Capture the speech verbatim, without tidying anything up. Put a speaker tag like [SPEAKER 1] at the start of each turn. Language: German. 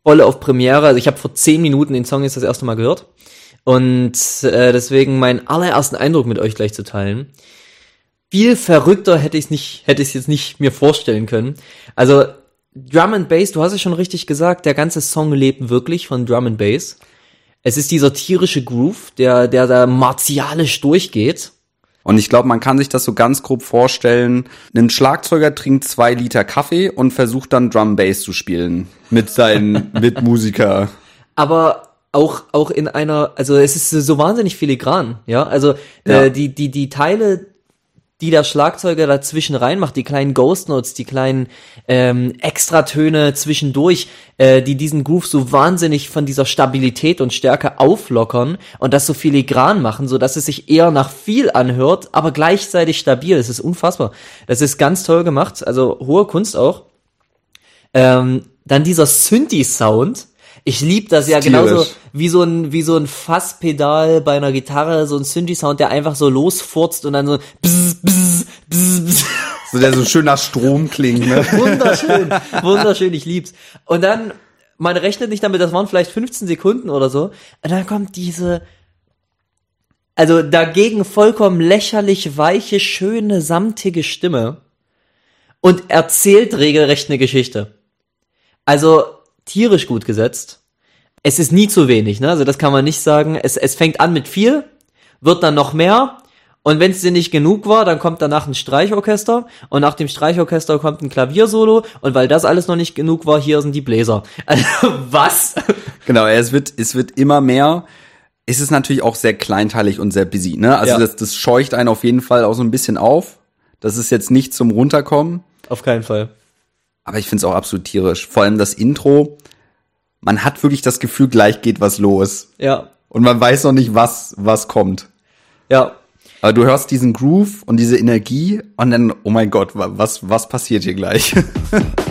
[SPEAKER 1] voll auf Premiere. Also ich habe vor zehn Minuten den Song jetzt das erste Mal gehört. Und äh, deswegen meinen allerersten Eindruck mit euch gleich zu teilen. Viel verrückter hätte ich es nicht, hätte ich es jetzt nicht mir vorstellen können. Also Drum and Bass, du hast es schon richtig gesagt, der ganze Song lebt wirklich von Drum and Bass. Es ist dieser tierische Groove, der, der da martialisch durchgeht.
[SPEAKER 2] Und ich glaube, man kann sich das so ganz grob vorstellen. Ein Schlagzeuger trinkt zwei Liter Kaffee und versucht dann Drum Bass zu spielen mit seinen Mitmusiker.
[SPEAKER 1] Aber auch auch in einer, also es ist so wahnsinnig filigran, ja. Also ja. Äh, die die die Teile, die der Schlagzeuger dazwischen reinmacht, die kleinen Ghost Notes, die kleinen ähm, Extratöne zwischendurch, äh, die diesen Groove so wahnsinnig von dieser Stabilität und Stärke auflockern und das so filigran machen, so dass es sich eher nach viel anhört, aber gleichzeitig stabil. Es ist unfassbar. Das ist ganz toll gemacht, also hohe Kunst auch. Ähm, dann dieser Synthi-Sound. Ich lieb das ja
[SPEAKER 2] Tierisch.
[SPEAKER 1] genauso wie so ein wie so ein Fasspedal bei einer Gitarre, so ein Synthi-Sound, der einfach so losfurzt und dann so bzz, bzz, bzz, bzz.
[SPEAKER 2] So der so schön nach Strom klingt, ne?
[SPEAKER 1] Wunderschön, wunderschön, ich lieb's. Und dann, man rechnet nicht damit, das waren vielleicht fünfzehn Sekunden oder so, und dann kommt diese, also dagegen vollkommen lächerlich weiche, schöne, samtige Stimme und erzählt regelrecht eine Geschichte. Also tierisch gut gesetzt. Es ist nie zu wenig, ne? Also das kann man nicht sagen. Es, es fängt an mit viel, wird dann noch mehr und wenn es dir nicht genug war, dann kommt danach ein Streichorchester und nach dem Streichorchester kommt ein Klaviersolo und weil das alles noch nicht genug war, hier sind die Bläser. Also was?
[SPEAKER 2] Genau, es wird es wird immer mehr. Es ist natürlich auch sehr kleinteilig und sehr busy, ne? Also
[SPEAKER 1] ja.
[SPEAKER 2] das, das scheucht einen auf jeden Fall auch so ein bisschen auf. Das ist jetzt nicht zum Runterkommen.
[SPEAKER 1] Auf keinen Fall.
[SPEAKER 2] Aber ich find's auch absolut tierisch. Vor allem das Intro. Man hat wirklich das Gefühl, gleich geht was los.
[SPEAKER 1] Ja.
[SPEAKER 2] Und man weiß noch nicht, was was kommt.
[SPEAKER 1] Ja.
[SPEAKER 2] Aber du hörst diesen Groove und diese Energie und dann, oh mein Gott, was was passiert hier gleich?